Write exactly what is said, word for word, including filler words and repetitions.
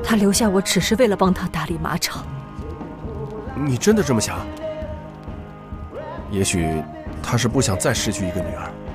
他留下我只是为了帮他打理马场。 你真的这么想？也许他是不想再失去一个女儿。